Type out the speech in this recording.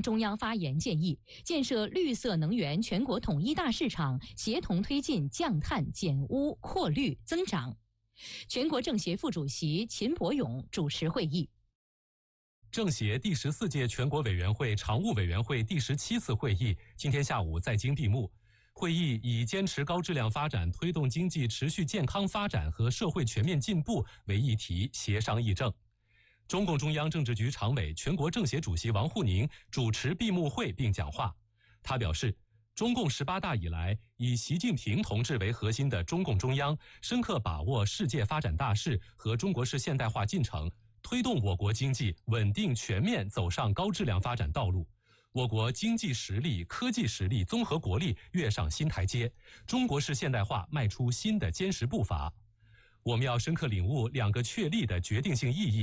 中央发言建议，建设绿色能源全国统一大市场，协同推进降碳减污扩绿增长。全国政协副主席秦伯勇主持会议。 政协第14届全国委员会常务委员会第17次会议今天下午在京闭幕。会议以坚持高质量发展，推动经济持续健康发展和社会全面进步为议题协商议政。中共中央政治局常委、全国政协主席王沪宁主持闭幕会并讲话。他表示，中共18大以来，以习近平同志为核心的中共中央深刻把握世界发展大势和中国式现代化进程，推动我国经济稳定全面走上高质量发展道路。我国经济实力、科技实力、综合国力跃上新台阶，中国式现代化迈出新的坚实步伐。我们要深刻领悟2个确立的决定性意义。